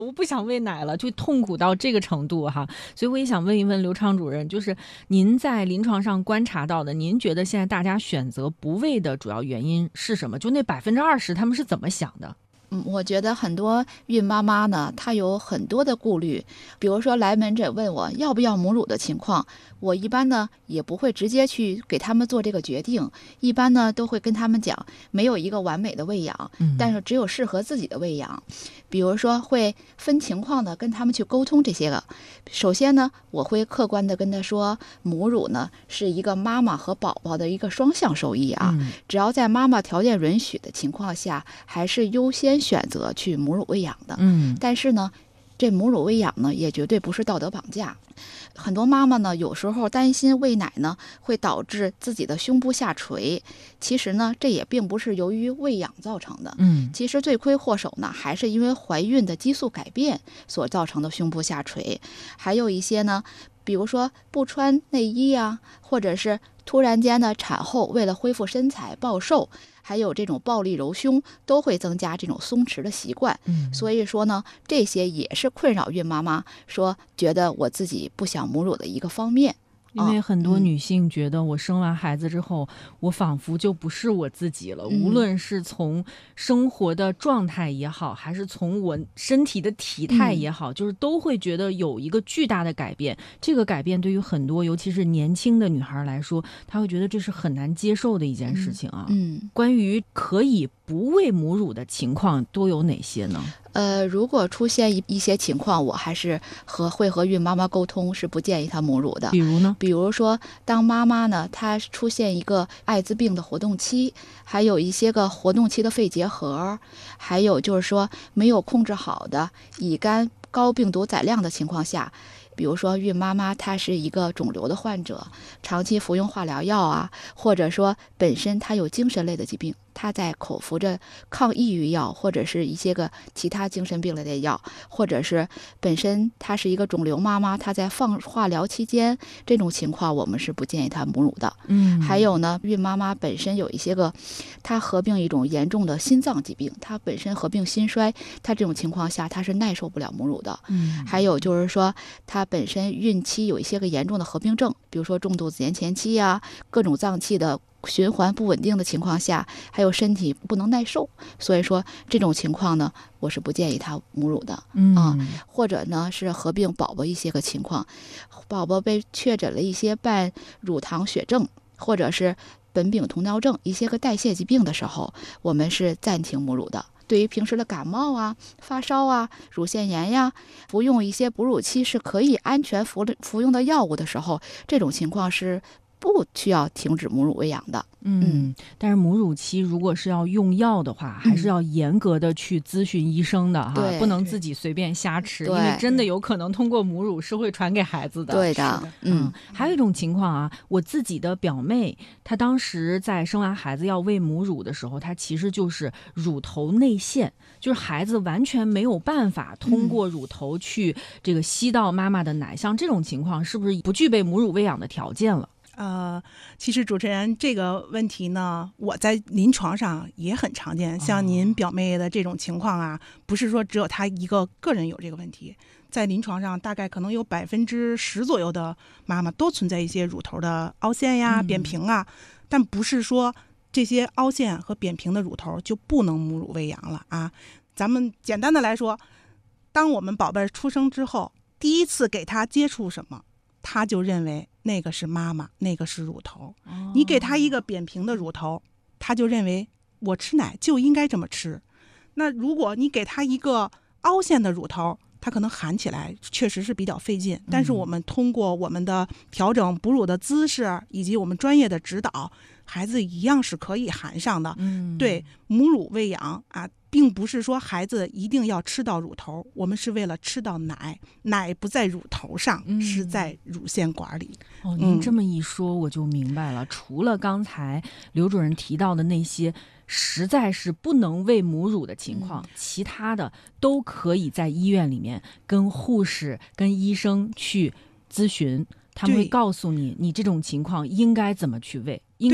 我不想喂奶了，就痛苦到这个程度哈。所以我也想问一问刘畅主任，就是您在临床上观察到的，您觉得现在大家选择不喂的主要原因是什么？就那20%他们是怎么想的？ 我觉得很多孕妈妈呢，她有很多的顾虑，比如说来门诊问我要不要母乳的情况，我一般呢也不会直接去给他们做这个决定，一般呢都会跟他们讲，没有一个完美的喂养，但是只有适合自己的喂养。比如说会分情况的跟他们去沟通这些个。首先呢，我会客观的跟他说，母乳呢是一个妈妈和宝宝的一个双向受益啊，只要在妈妈条件允许的情况下，还是优先选择去母乳喂养的。但是呢，这母乳喂养呢，也绝对不是道德绑架。很多妈妈呢，有时候担心喂奶呢会导致自己的胸部下垂，其实呢，这也并不是由于喂养造成的。其实罪魁祸首呢，还是因为怀孕的激素改变所造成的胸部下垂。还有一些呢，比如说不穿内衣啊，或者是突然间的产后为了恢复身材暴瘦，还有这种暴力揉胸，都会增加这种松弛的习惯。所以说呢，这些也是困扰孕妈妈说觉得我自己不想母乳的一个方面。 因为很多女性觉得我生完孩子之后，我仿佛就不是我自己了，无论是从生活的状态也好，还是从我身体的体态也好，就是都会觉得有一个巨大的改变。这个改变对于很多尤其是年轻的女孩来说，她会觉得这是很难接受的一件事情啊。关于可以不喂母乳的情况都有哪些呢？ 如果出现一些情况，我还是会和孕妈妈沟通，是不建议她母乳的。 比如呢？ 比如说，当妈妈呢，她出现一个艾滋病的活动期，还有一些个活动期的肺结核，还有就是说没有控制好的乙肝高病毒载量的情况下，比如说孕妈妈她是一个肿瘤的患者，长期服用化疗药啊，或者说本身她有精神类的疾病，她在口服着抗抑郁药或者是一些个其他精神病类的药，或者是本身她是一个肿瘤妈妈，她在放化疗期间，这种情况我们是不建议她母乳的。还有呢，孕妈妈本身有一些个她合并一种严重的心脏疾病，她本身合并心衰，她这种情况下她是耐受不了母乳的。还有就是说她本身孕期有一些个严重的合并症，比如说重度子痫前期啊，各种脏器的循环不稳定的情况下，还有身体不能耐受，所以说这种情况呢，我是不建议她母乳的。或者呢是合并宝宝一些个情况，宝宝被确诊了一些半乳糖血症，或者是苯丙酮尿症一些个代谢疾病的时候，我们是暂停母乳的。对于平时的感冒啊、发烧啊、乳腺炎呀，服用一些哺乳期是可以安全服用的药物的时候，这种情况是不需要停止母乳喂养的。 但是母乳期如果是要用药的话，还是要严格的去咨询医生的哈，不能自己随便瞎吃，因为真的有可能通过母乳是会传给孩子的。 对的。 还有一种情况啊，我自己的表妹，她当时在生完孩子要喂母乳的时候，她其实就是乳头内陷，就是孩子完全没有办法通过乳头去这个吸到妈妈的奶，像这种情况是不是不具备母乳喂养的条件了？ 其实主持人这个问题呢，我在临床上也很常见。像您表妹的这种情况啊，不是说只有她一个人有这个问题，在临床上大概可能有10%左右的妈妈都存在一些乳头的凹陷呀、扁平啊，但不是说这些凹陷和扁平的乳头就不能母乳喂养了啊。咱们简单的来说，当我们宝贝出生之后，第一次给他接触什么，他就认为那个是妈妈，那个是乳头。你给他一个扁平的乳头，他就认为我吃奶就应该这么吃。那如果你给他一个凹陷的乳头，他可能含起来确实是比较费劲，但是我们通过我们的调整哺乳的姿势以及我们专业的指导，孩子一样是可以含上的。对，母乳喂养啊，并不是说孩子一定要吃到乳头，我们是为了吃到奶，奶不在乳头上，是在乳腺管里。 您这么一说我就明白了，除了刚才刘主任提到的那些实在是不能喂母乳的情况，其他的都可以在医院里面跟护士、跟医生去咨询，他们会告诉你，你这种情况应该怎么去喂，应该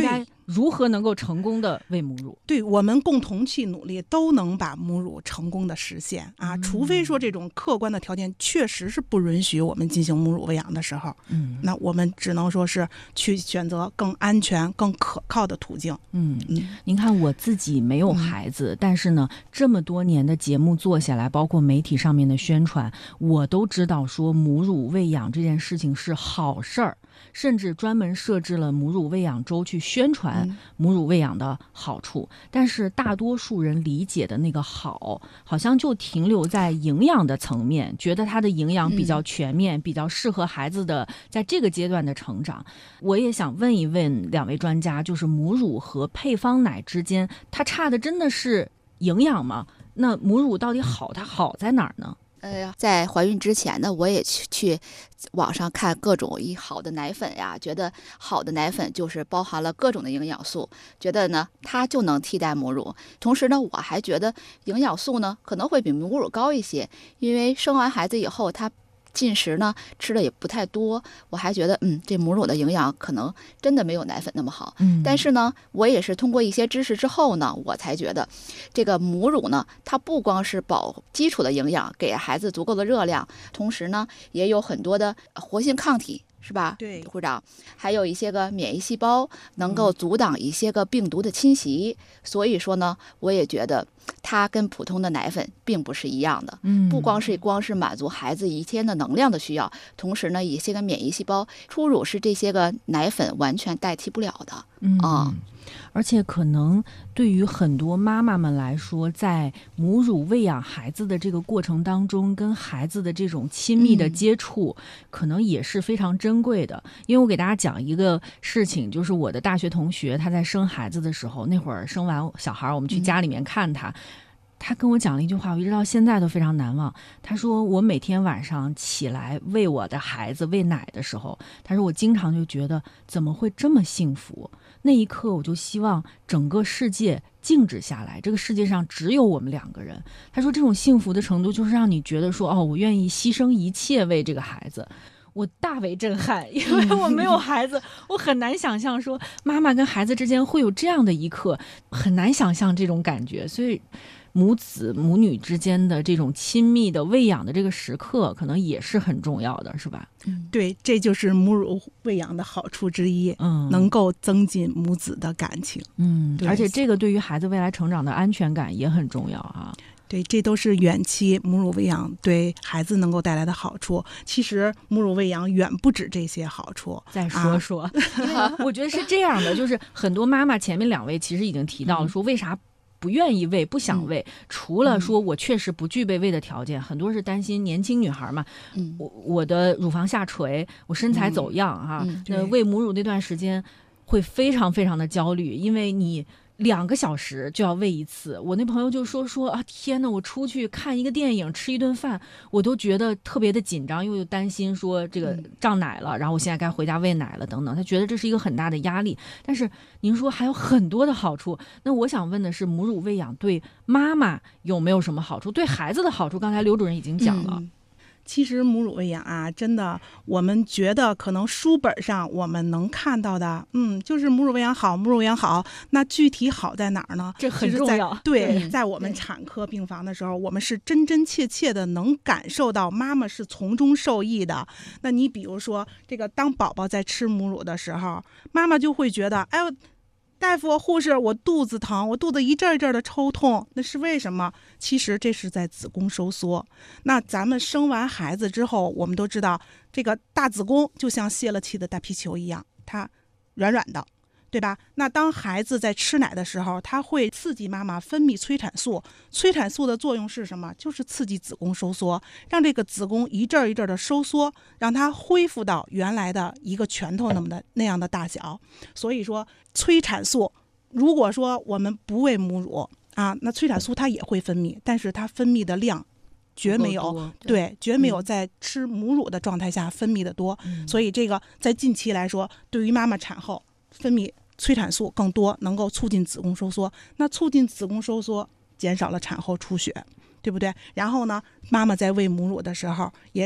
如何能够成功的喂母乳？ 对，我们共同去努力，都能把母乳成功的实现啊！除非说这种客观的条件确实是不允许我们进行母乳喂养的时候，那我们只能说是去选择更安全、更可靠的途径。 您看我自己没有孩子，但是呢，这么多年的节目做下来，包括媒体上面的宣传，我都知道说母乳喂养这件事情是好事儿。甚至专门设置了母乳喂养周去宣传母乳喂养的好处，但是大多数人理解的那个好像就停留在营养的层面，觉得它的营养比较全面，比较适合孩子的在这个阶段的成长。我也想问一问两位专家，就是母乳和配方奶之间，它差的真的是营养吗？那母乳到底好，它好在哪儿呢？ 在怀孕之前呢，我也去网上看各种好的奶粉呀，觉得好的奶粉就是包含了各种的营养素，觉得呢它就能替代母乳。同时呢，我还觉得营养素呢可能会比母乳高一些，因为生完孩子以后它进食呢吃的也不太多，我还觉得这母乳的营养可能真的没有奶粉那么好。但是呢，我也是通过一些知识之后呢，我才觉得这个母乳呢，它不光是保基础的营养，给孩子足够的热量，同时呢，也有很多的活性抗体。是吧？ 对， 护长，还有一些个免疫细胞能够阻挡一些个病毒的侵袭，所以说呢，我也觉得它跟普通的奶粉并不是一样的。不光是满足孩子一天的能量的需要，同时呢，一些个免疫细胞初乳是这些个奶粉完全代替不了的。 而且可能对于很多妈妈们来说，在母乳喂养孩子的这个过程当中，跟孩子的这种亲密的接触，可能也是非常珍贵的。因为我给大家讲一个事情，就是我的大学同学，他在生孩子的时候，那会儿生完小孩，我们去家里面看他，他跟我讲了一句话，我一直到现在都非常难忘。他说我每天晚上起来喂我的孩子喂奶的时候，他说我经常就觉得怎么会这么幸福，那一刻我就希望整个世界静止下来，这个世界上只有我们两个人。他说这种幸福的程度就是让你觉得说，我愿意牺牲一切为这个孩子。我大为震撼，因为我没有孩子，我很难想象说妈妈跟孩子之间会有这样的一刻，很难想象这种感觉。所以母子母女之间的这种亲密的喂养的这个时刻，可能也是很重要的，是吧？ 对，这就是母乳喂养的好处之一，能够增进母子的感情。 而且这个对于孩子未来成长的安全感也很重要啊。 对，这都是远期母乳喂养对孩子能够带来的好处。其实母乳喂养远不止这些好处。 再说说，我觉得是这样的，就是很多妈妈前面两位其实已经提到了，说为啥不愿意喂、不想喂，除了说我确实不具备喂的条件，很多是担心年轻女孩嘛，我的乳房下垂，我身材走样啊，那喂母乳那段时间会非常非常的焦虑，因为你2个小时就要喂一次。我那朋友就说啊，天哪，我出去看一个电影吃一顿饭我都觉得特别的紧张，因为担心说这个胀奶了，然后我现在该回家喂奶了等等，他觉得这是一个很大的压力。但是您说还有很多的好处，那我想问的是，母乳喂养对妈妈有没有什么好处？对孩子的好处刚才刘主任已经讲了。 其实母乳喂养啊，真的，我们觉得可能书本上我们能看到的，就是母乳喂养好，母乳喂养好。那具体好在哪儿呢？ 这很重要。 对，在我们产科病房的时候，我们是真真切切的能感受到妈妈是从中受益的。那你比如说，这个当宝宝在吃母乳的时候，妈妈就会觉得，哎呦，大夫护士，我肚子疼，我肚子一阵一阵的抽痛，那是为什么？其实这是在子宫收缩。那咱们生完孩子之后，我们都知道这个大子宫就像泄了气的大皮球一样，它软软的，对吧？那当孩子在吃奶的时候，它会刺激妈妈分泌催产素。催产素的作用是什么？就是刺激子宫收缩，让这个子宫一阵一阵的收缩，让它恢复到原来的一个拳头那样的大小。所以说催产素，如果说我们不喂母乳啊，那催产素它也会分泌，但是它分泌的量绝没有，绝没有在吃母乳的状态下分泌的多。所以这个在近期来说，对于妈妈产后分泌催产素更多，能够促进子宫收缩。那促进子宫收缩，减少了产后出血，对不对？然后呢，妈妈在喂母乳的时候也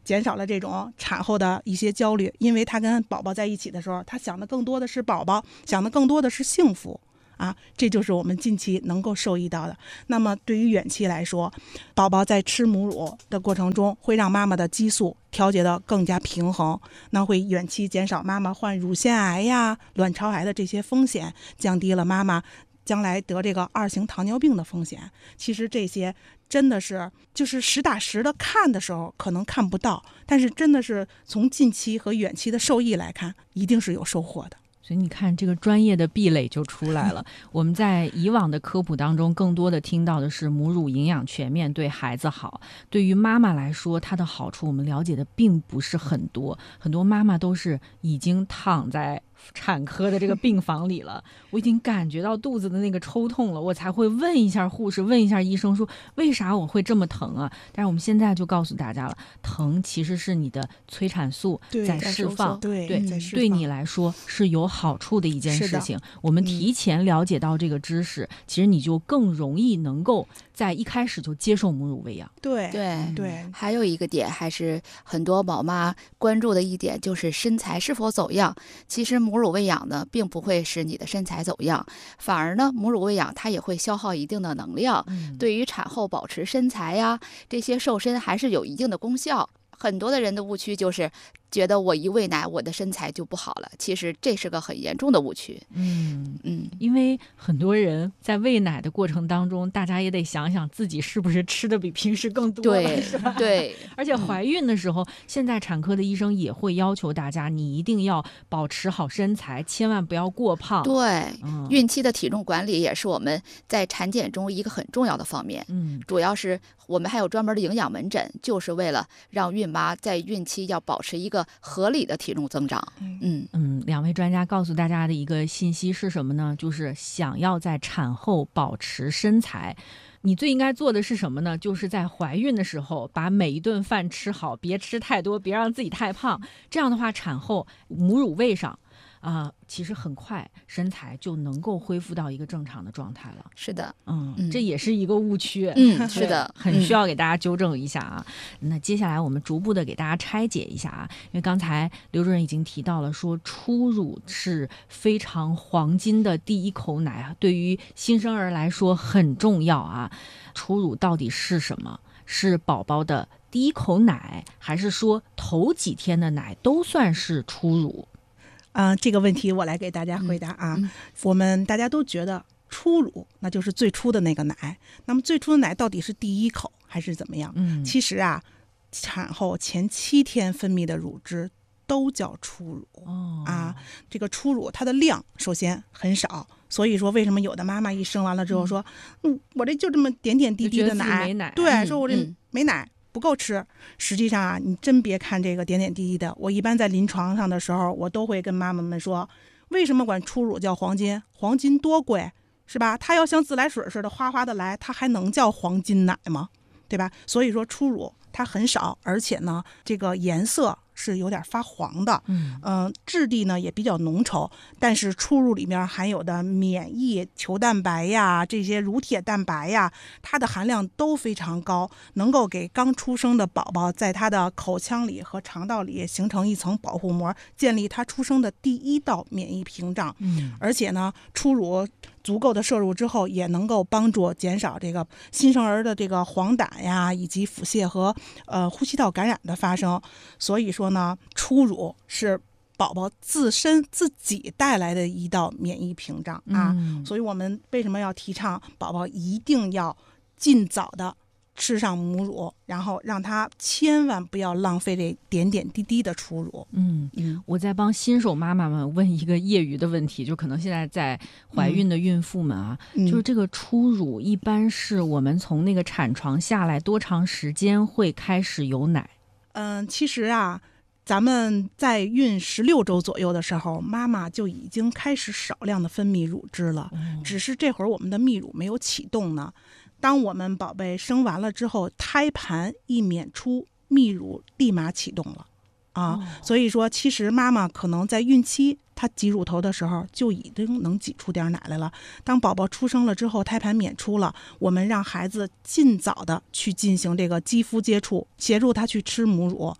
减少了这种产后的一些焦虑，因为他跟宝宝在一起的时候，他想的更多的是宝宝，想的更多的是幸福啊，这就是我们近期能够受益到的。那么对于远期来说，宝宝在吃母乳的过程中，会让妈妈的激素调节的更加平衡，那会远期减少妈妈患乳腺癌呀、卵巢癌的这些风险，降低了妈妈将来得这个2型糖尿病的风险。其实这些真的是就是实打实的看的时候可能看不到，但是真的是从近期和远期的受益来看，一定是有收获的。 所以你看，这个专业的壁垒就出来了。我们在以往的科普当中，更多的听到的是母乳营养全面，对孩子好。对于妈妈来说，它的好处我们了解的并不是很多。很多妈妈都是已经躺在产科的这个病房里了，我已经感觉到肚子的那个抽痛了，我才会问一下护士，问一下医生说为啥我会这么疼啊？但是我们现在就告诉大家了，疼其实是你的催产素在释放，对你来说是有好处的一件事情。我们提前了解到这个知识，其实你就更容易能够在一开始就接受母乳喂养。 对， 还有一个点，还是很多宝妈关注的一点，就是身材是否走样。其实母乳喂养呢，并不会使你的身材走样，反而呢，母乳喂养它也会消耗一定的能量，对于产后保持身材呀，这些瘦身还是有一定的功效。很多的人的误区就是觉得我一喂奶我的身材就不好了，其实这是个很严重的误区。 因为很多人在喂奶的过程当中，大家也得想想自己是不是吃的比平时更多了，是吧？ 对， 而且怀孕的时候，现在产科的医生也会要求大家，你一定要保持好身材，千万不要过胖。 对，孕期的体重管理也是我们在产检中一个很重要的方面。主要是我们还有专门的营养门诊，就是为了让孕妈在孕期要保持一个合理的体重增长。 两位专家告诉大家的一个信息是什么呢？就是想要在产后保持身材，你最应该做的是什么呢？就是在怀孕的时候把每一顿饭吃好，别吃太多，别让自己太胖。这样的话，产后母乳喂上其实很快身材就能够恢复到一个正常的状态了。 是的， 这也是一个误区。 是的， 很需要给大家纠正一下啊。那接下来我们逐步的给大家拆解一下啊，因为刚才刘主任已经提到了，说初乳是非常黄金的第一口奶，对于新生儿来说很重要啊。初乳到底是什么？是宝宝的第一口奶，还是说头几天的奶都算是初乳？ 这个问题我来给大家回答啊。我们大家都觉得初乳那就是最初的那个奶，那么最初的奶到底是第一口还是怎么样？其实啊，产后前7天分泌的乳汁都叫初乳。这个初乳它的量首先很少，所以说为什么有的妈妈一生完了之后说，我这就这么点点滴滴的奶，对，说我这没奶。不够吃。实际上啊，你真别看这个点点滴滴的，我一般在临床上的时候，我都会跟妈妈们说，为什么管初乳叫黄金？黄金多贵，是吧？它要像自来水似的哗哗的来，它还能叫黄金奶吗？对吧？所以说初乳它很少，而且呢，这个颜色是有点发黄的，质地呢也比较浓稠，但是初乳里面含有的免疫球蛋白呀，这些乳铁蛋白呀，它的含量都非常高，能够给刚出生的宝宝在他的口腔里和肠道里形成一层保护膜，建立他出生的第一道免疫屏障。而且呢，初乳足够的摄入之后，也能够帮助减少这个新生儿的这个黄疸呀，以及腹泻和呼吸道感染的发生。所以说呢，初乳是宝宝自身自己带来的一道免疫屏障啊。所以我们为什么要提倡宝宝一定要尽早的吃上母乳，然后让他千万不要浪费这点点滴滴的初乳。 我在帮新手妈妈们问一个业余的问题，就可能现在在怀孕的孕妇们啊，就是这个初乳一般是我们从那个产床下来多长时间会开始有奶？ 其实啊，咱们在孕16周左右的时候，妈妈就已经开始少量的分泌乳汁了，只是这会儿我们的泌乳没有启动呢。当我们宝贝生完了之后，胎盘一娩出，泌乳立马启动了所以说其实妈妈可能在孕期她挤乳头的时候就已经能挤出点奶来了。当宝宝出生了之后，胎盘娩出了，我们让孩子尽早的去进行这个肌肤接触，协助他去吃母乳，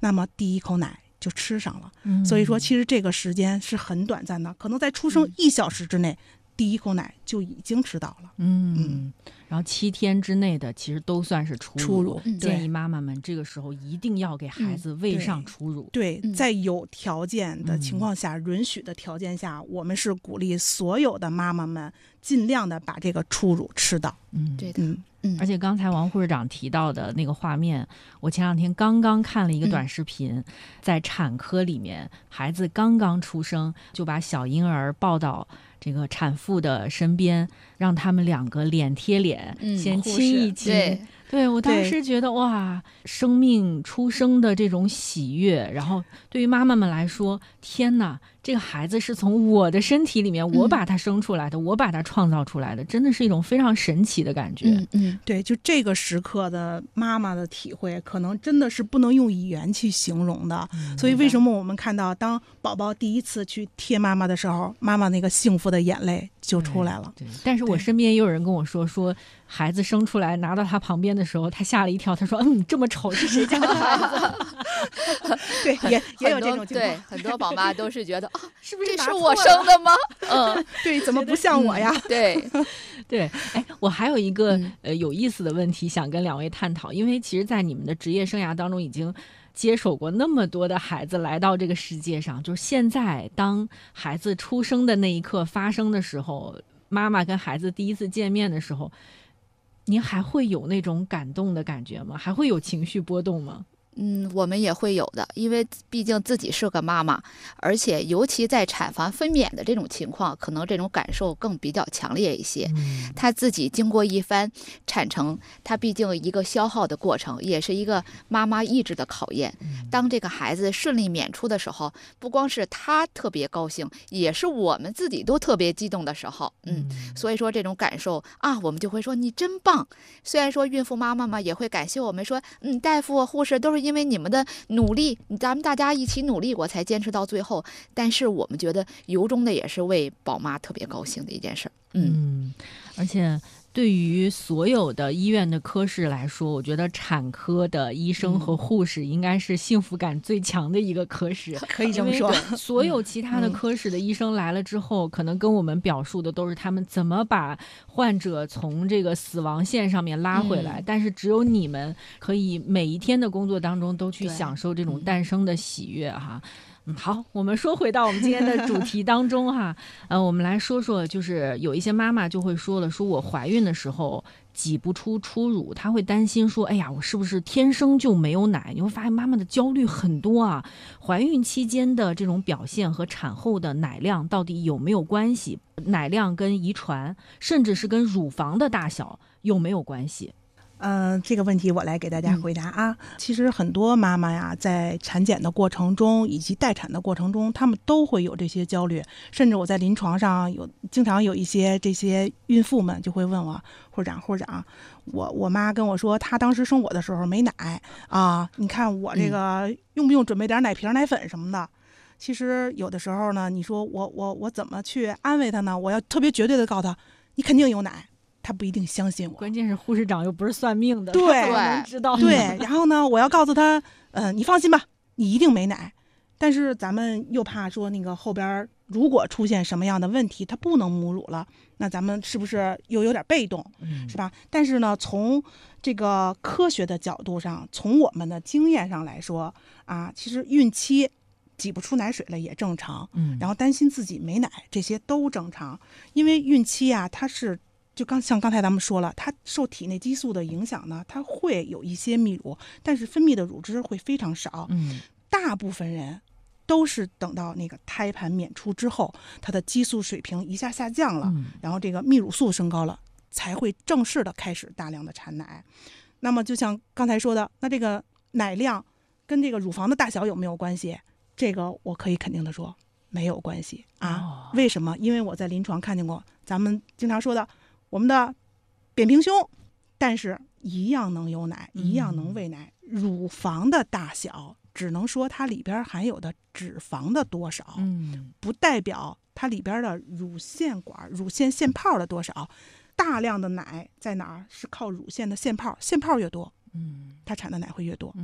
那么第一口奶就吃上了。所以说其实这个时间是很短暂的，可能在出生1小时之内，第一口奶就已经吃到了。 然后7天之内的其实都算是初乳，建议对妈妈们这个时候一定要给孩子喂上初乳。 对，在有条件的情况下，允许的条件下，我们是鼓励所有的妈妈们尽量的把这个初乳吃到。 对的。 而且刚才王护士长提到的那个画面，我前2天刚刚看了一个短视频，在产科里面，孩子刚刚出生就把小婴儿抱到这个产妇的身边，让他们2个脸贴脸，先亲一亲。对，我当时觉得哇，生命出生的这种喜悦，然后对于妈妈们来说，天哪，这个孩子是从我的身体里面，我把他生出来的，我把他创造出来的，真的是一种非常神奇的感觉。 对，就这个时刻的妈妈的体会，可能真的是不能用语言去形容的。所以为什么我们看到当宝宝第一次去贴妈妈的时候，妈妈那个幸福的眼泪就出来了。 对，但是我身边也有人跟我说孩子生出来拿到他旁边的时候，他吓了一跳，他说这么丑是谁家的孩子？ 对，也有这种情况。 对，很多宝妈都是觉得是不是这是我生的吗？ 对，怎么不像我呀？ 对。 哎，我还有一个有意思的问题想跟2位探讨，因为其实在你们的职业生涯当中已经接手过那么多的孩子来到这个世界上，就是现在当孩子出生的那一刻发生的时候，妈妈跟孩子第一次见面的时候，您还会有那种感动的感觉吗？还会有情绪波动吗？ 我们也会有的，因为毕竟自己是个妈妈，而且尤其在产房分娩的这种情况，可能这种感受更比较强烈一些。她自己经过一番产程，她毕竟一个消耗的过程，也是一个妈妈意志的考验。当这个孩子顺利娩出的时候，不光是她特别高兴，也是我们自己都特别激动的时候。所以说这种感受我们就会说你真棒。虽然说孕妇妈妈嘛也会感谢我们说，大夫护士都是因为你们的努力，咱们大家一起努力过才坚持到最后，但是我们觉得由衷的也是为宝妈特别高兴的一件事。 而且对于所有的医院的科室来说，我觉得产科的医生和护士应该是幸福感最强的一个科室， 可以这么说。 所有其他的科室的医生来了之后，可能跟我们表述的都是他们怎么把患者从这个死亡线上面拉回来，但是只有你们可以每一天的工作当中都去享受这种诞生的喜悦哈。好，我们说回到我们今天的主题当中哈，我们来说说，就是有一些妈妈就会说了，说我怀孕的时候挤不出初乳，她会担心说，哎呀，我是不是天生就没有奶？你会发现妈妈的焦虑很多啊，怀孕期间的这种表现和产后的奶量到底有没有关系？奶量跟遗传，甚至是跟乳房的大小有没有关系？ 这个问题我来给大家回答啊。其实很多妈妈呀，在产检的过程中以及待产的过程中，她们都会有这些焦虑。甚至我在临床上经常有一些这些孕妇们就会问我，护士长，我妈跟我说，她当时生我的时候没奶啊，你看我这个用不用准备点奶瓶、奶粉什么的？其实有的时候呢，你说我怎么去安慰她呢？我要特别绝对的告诉她，你肯定有奶。他不一定相信我， 关键是护士长又不是算命的， 对， 能知道。 对，然后呢，我要告诉他，你放心吧，你一定没奶。但是咱们又怕说那个后边如果出现什么样的问题，他不能母乳了，那咱们是不是又有点被动，是吧？但是呢，从这个科学的角度上，从我们的经验上来说啊，其实孕期挤不出奶水了也正常，然后担心自己没奶，这些都正常，因为孕期啊，它是。就像刚才咱们说了，它受体内激素的影响呢，它会有一些泌乳，但是分泌的乳汁会非常少。大部分人都是等到那个胎盘娩出之后，它的激素水平一下下降了，然后这个泌乳素升高了，才会正式的开始大量的产奶。那么就像刚才说的，那这个奶量跟这个乳房的大小有没有关系？这个我可以肯定的说没有关系啊。为什么？因为我在临床看见过，咱们经常说的。我们的扁平胸，但是一样能有奶，一样能喂奶。乳房的大小只能说它里边含有的脂肪的多少，不代表它里边的乳腺管、乳腺腺泡的多少。大量的奶在哪儿？是靠乳腺的腺泡，腺泡越多，它产的奶会越多。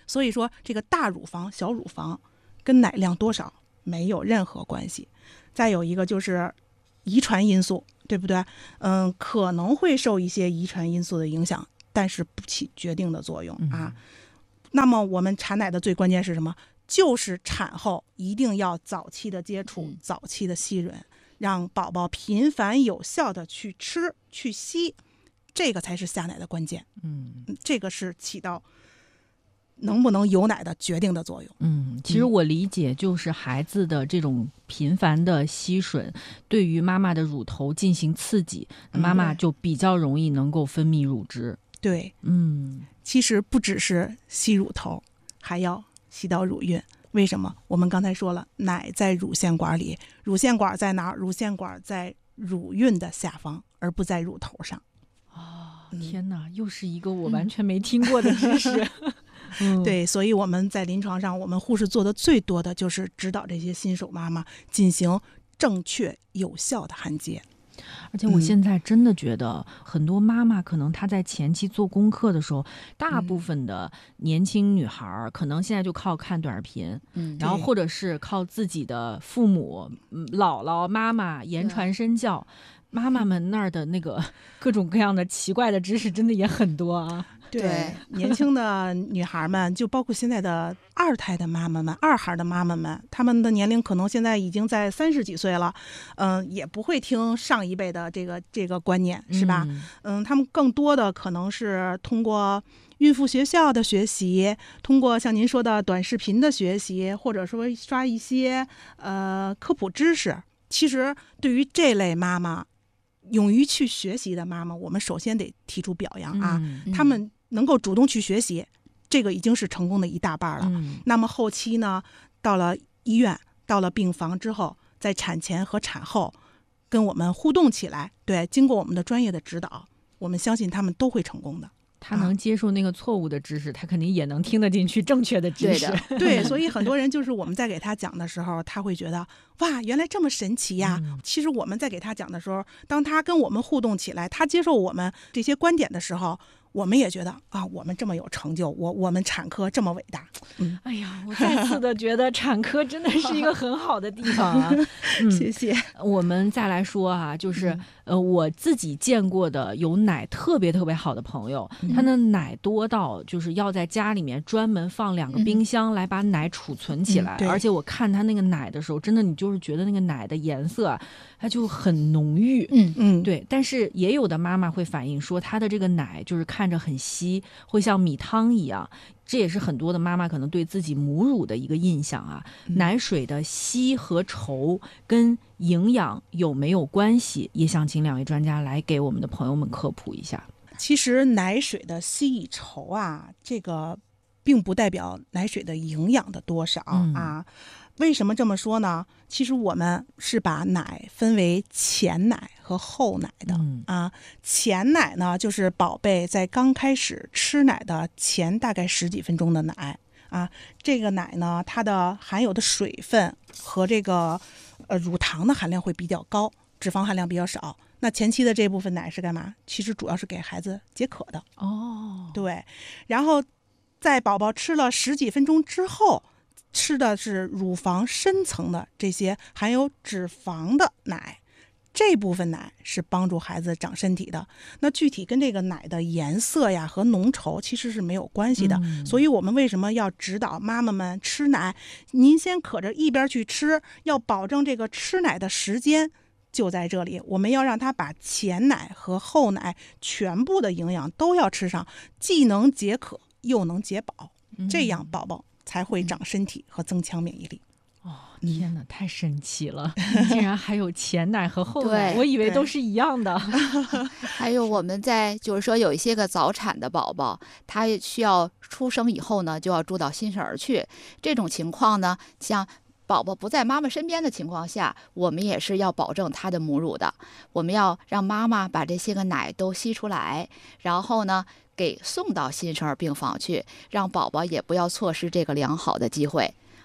所以说这个大乳房、小乳房跟奶量多少没有任何关系。再有一个就是遗传因素，对不对？可能会受一些遗传因素的影响，但是不起决定的作用啊。那么我们产奶的最关键是什么？就是产后一定要早期的接触，早期的吸吮，让宝宝频繁有效的去吃去吸，这个才是下奶的关键。这个是起到能不能有奶的决定的作用。 其实我理解就是孩子的这种频繁的吸吮对于妈妈的乳头进行刺激，妈妈就比较容易能够分泌乳汁。 对，其实不只是吸乳头，还要吸到乳晕。为什么？我们刚才说了，奶在乳腺管里，乳腺管在哪儿？乳腺管在乳晕的下方，而不在乳头上。 天哪，又是一个我完全没听过的知识。 对，所以我们在临床上，我们护士做的最多的就是指导这些新手妈妈进行正确有效的焊接。 而且我现在真的觉得很多妈妈可能她在前期做功课的时候，大部分的年轻女孩可能现在就靠看短视频，然后或者是靠自己的父母、姥姥、妈妈言传身教。妈妈们那儿的那个各种各样的奇怪的知识真的也很多啊。 对，年轻的女孩们，就包括现在的二胎的妈妈们、二孩的妈妈们，她们的年龄可能现在已经在30几岁了，也不会听上一辈的这个观念，是吧？她们更多的可能是通过孕妇学校的学习，通过像您说的短视频的学习，或者说刷一些科普知识。其实对于这类妈妈，勇于去学习的妈妈，我们首先得提出表扬啊！她们能够主动去学习，这个已经是成功的一大半了。那么后期呢，到了医院，到了病房之后，在产前和产后跟我们互动起来，对，经过我们的专业的指导，我们相信他们都会成功的。 他能接受那个错误的知识，他肯定也能听得进去正确的知识。 对，所以很多人就是我们在给他讲的时候，他会觉得哇，原来这么神奇呀！其实我们在给他讲的时候，当他跟我们互动起来，他接受我们这些观点的时候，我们也觉得啊，我们这么有成就，我们产科这么伟大。 哎呀，我再次的觉得产科真的是一个很好的地方啊。 谢谢。 我们再来说啊，就是我自己见过的有奶特别特别好的朋友，他的奶多到就是要在家里面专门放2个冰箱来把奶储存起来。而且我看他那个奶的时候，真的你就是觉得那个奶的颜色啊，它就很浓郁。对。但是也有的妈妈会反映说，她的这个奶就是看着很稀，会像米汤一样。这也是很多的妈妈可能对自己母乳的一个印象啊。奶水的稀和稠跟营养有没有关系？也想请2位专家来给我们的朋友们科普一下。 其实奶水的稀与稠啊，这个并不代表奶水的营养的多少啊。为什么这么说呢？其实我们是把奶分为前奶和后奶的啊。前奶呢，就是宝贝在刚开始吃奶的前大概10几分钟的奶啊。这个奶呢，它的含有的水分和这个乳糖的含量会比较高，脂肪含量比较少。那前期的这部分奶是干嘛？其实主要是给孩子解渴的。对。然后在宝宝吃了10几分钟之后，吃的是乳房深层的这些含有脂肪的奶，这部分奶是帮助孩子长身体的。那具体跟这个奶的颜色呀和浓稠其实是没有关系的。所以我们为什么要指导妈妈们吃奶？您先可着一边去吃，要保证这个吃奶的时间就在这里。我们要让他把前奶和后奶全部的营养都要吃上，既能解渴又能解饱，这样宝宝才会长身体和增强免疫力。 天哪，太神奇了！竟然还有前奶和后奶，我以为都是一样的。 还有我们在就是说有一些个早产的宝宝，他需要出生以后呢，就要住到新生儿去。这种情况呢，像宝宝不在妈妈身边的情况下，我们也是要保证他的母乳的。我们要让妈妈把这些个奶都吸出来，然后呢给送到新生儿病房去，让宝宝也不要错失这个良好的机会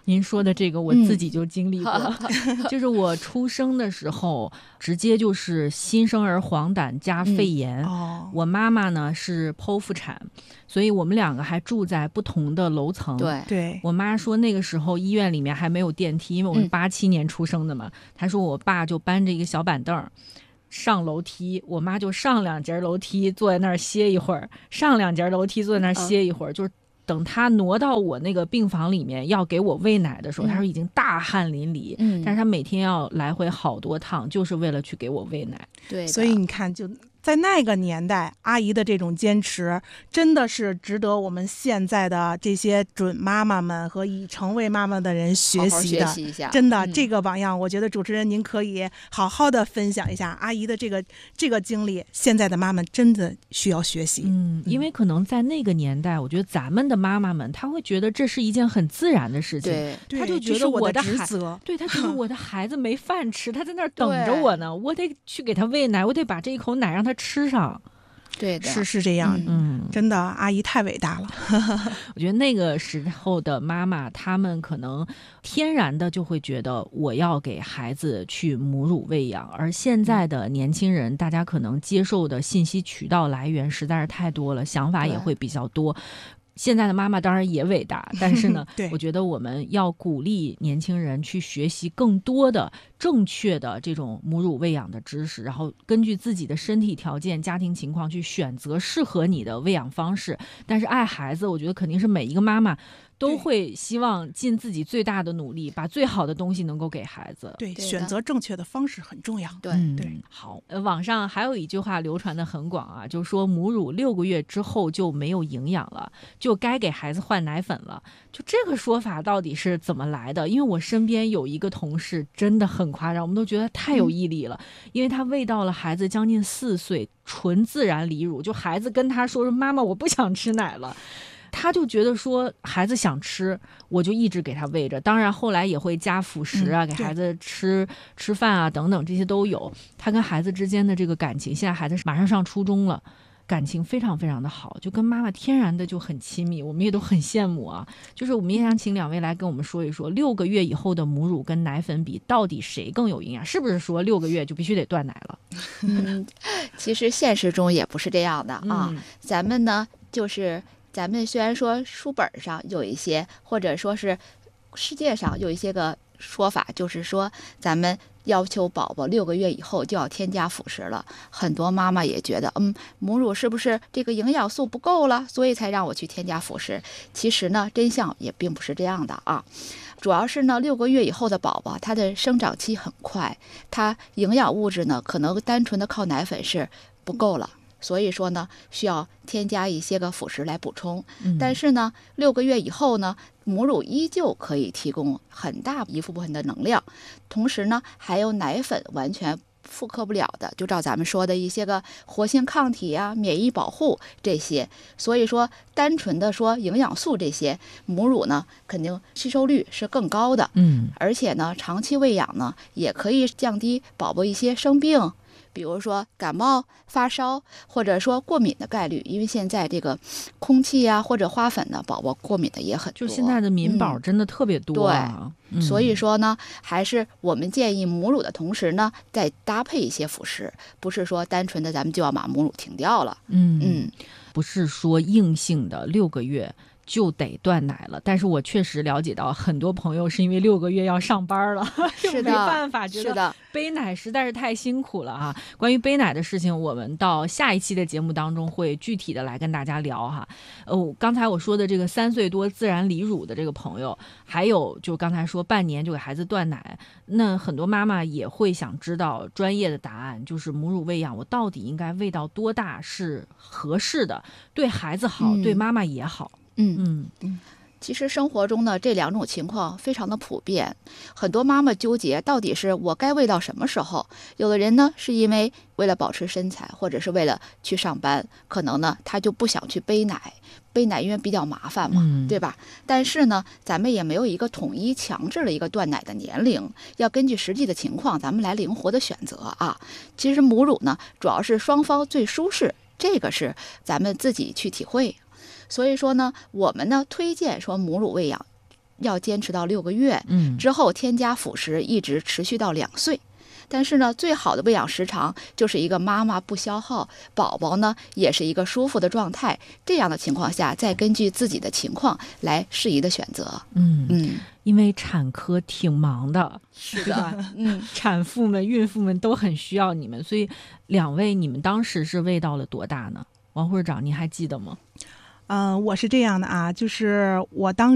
您说的这个我自己就经历过，就是我出生的时候直接就是新生儿黄疸加肺炎，我妈妈呢是剖腹产，所以我们两个还住在不同的楼层。 对， 我妈说那个时候医院里面还没有电梯，因为我是87年出生的嘛，她说我爸就搬着一个小板凳上楼梯，我妈就上2节楼梯坐在那儿歇一会儿，上2节楼梯坐在那儿歇一会儿，就是等他挪到我那个病房里面要给我喂奶的时候，他说已经大汗淋漓，但是他每天要来回好多趟，就是为了去给我喂奶。 对， 所以你看，就在那个年代，阿姨的这种坚持真的是值得我们现在的这些准妈妈们和已成为妈妈的人学习的。 好好学习一下， 真的，这个榜样我觉得主持人您可以好好的分享一下阿姨的这个经历，现在的妈妈真的需要学习。 因为可能在那个年代，我觉得咱们的妈妈们她会觉得这是一件很自然的事情， 对， 她就觉得我的职责， 对，她觉得我的孩子没饭吃，他在那儿等着我呢，我得去给他喂奶，我得把这一口奶让他吃上。 对的， 是这样，真的，阿姨太伟大了。 我觉得那个时候的妈妈，她们可能天然的就会觉得我要给孩子去母乳喂养，而现在的年轻人，大家可能接受的信息渠道来源实在是太多了，想法也会比较多。现在的妈妈当然也伟大，但是呢我觉得我们要鼓励年轻人去学习更多的正确的这种母乳喂养的知识，然后根据自己的身体条件、家庭情况去选择适合你的喂养方式。但是爱孩子，我觉得肯定是每一个妈妈都会希望尽自己最大的努力，把最好的东西能够给孩子。 对，选择正确的方式很重要。 对， 好，网上还有一句话流传的很广啊，就是说母乳6个月之后就没有营养了，就该给孩子换奶粉了。就这个说法到底是怎么来的？因为我身边有一个同事真的很夸张，我们都觉得太有毅力了，因为他喂到了孩子将近4岁纯自然离乳，就孩子跟他说妈妈我不想吃奶了，他就觉得说孩子想吃，我就一直给他喂着。当然后来也会加辅食啊，给孩子吃饭啊等等，这些都有。他跟孩子之间的这个感情，现在孩子马上上初中了，感情非常非常的好，就跟妈妈天然的就很亲密，我们也都很羡慕啊。就是我们也想请2位来跟我们说一说，6个月以后的母乳跟奶粉比，到底谁更有营养？是不是说6个月就必须得断奶了？ 其实现实中也不是这样的啊。咱们呢，咱们虽然说书本上有一些，或者说是世界上有一些个说法，就是说咱们要求宝宝6个月以后就要添加辅食了。很多妈妈也觉得，母乳是不是这个营养素不够了，所以才让我去添加辅食？其实呢，真相也并不是这样的啊。主要是呢，6个月以后的宝宝，他的生长期很快，他营养物质呢，可能单纯的靠奶粉是不够了。所以说呢，需要添加一些个辅食来补充。但是呢，6个月以后呢，母乳依旧可以提供很大一部分的能量，同时呢，还有奶粉完全复刻不了的，就照咱们说的一些个活性抗体啊、免疫保护这些。所以说，单纯的说营养素这些，母乳呢肯定吸收率是更高的。而且呢，长期喂养呢，也可以降低宝宝一些生病，比如说感冒、发烧，或者说过敏的概率，因为现在这个空气啊或者花粉呢，宝宝过敏的也很多。 就现在的敏宝真的特别多啊。 所以说呢，还是我们建议母乳的同时呢，再搭配一些辅食，不是说单纯的咱们就要把母乳停掉了。 不是说硬性的6个月就得断奶了，但是我确实了解到很多朋友是因为6个月要上班了，就没办法，觉得背奶实在是太辛苦了哈。关于背奶的事情，我们到下一期的节目当中会具体的来跟大家聊哈。刚才我说的这个3岁多自然离乳的这个朋友，还有就刚才说半年就给孩子断奶，那很多妈妈也会想知道专业的答案，就是母乳喂养我到底应该喂到多大是合适的，对孩子好，对妈妈也好。 其实生活中呢，这2种情况非常的普遍，很多妈妈纠结到底是我该喂到什么时候。有的人呢是因为为了保持身材，或者是为了去上班，可能呢他就不想去背奶，因为比较麻烦嘛，对吧？但是呢，咱们也没有一个统一强制的一个断奶的年龄，要根据实际的情况，咱们来灵活的选择啊。其实母乳呢，主要是双方最舒适，这个是咱们自己去体会。所以说呢，我们呢推荐说母乳喂养要坚持到6个月，之后添加辅食，一直持续到2岁。但是呢，最好的喂养时长就是一个妈妈不消耗，宝宝呢也是一个舒服的状态，这样的情况下，再根据自己的情况来适宜的选择。 因为产科挺忙的， 是对吧？产妇们、孕妇们都很需要你们，所以2位你们当时是喂到了多大呢？王会长，你还记得吗？ 我是这样的啊，就是我当